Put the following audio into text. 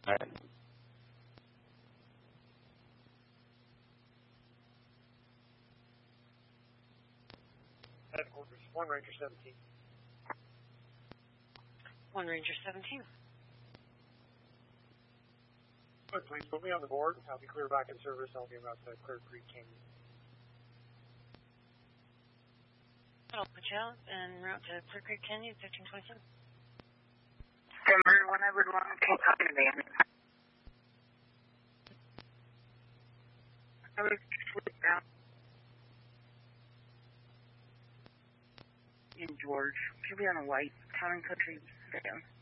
All right. Headquarters, 1 Ranger 17. 1 Ranger 17. Good, please put me on the board. I'll be clear back in service. I'll be about to Clear Creek Canyon. I'll put you out en route to Clear Creek Canyon, 1527. Denver 1 Edward 1, can you copy the van? I was sleep down. In George, should be on a white Town and Country van.